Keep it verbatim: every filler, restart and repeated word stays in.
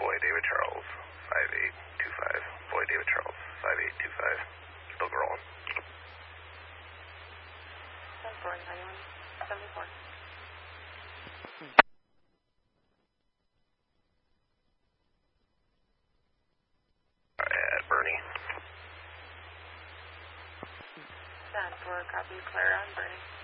Boy David Charles, five eight two five. Boy David Charles, five eight two five. Still rolling. ten four, ninety-one seventy-four. At Bernie. ten four, copy, Clara on Bernie.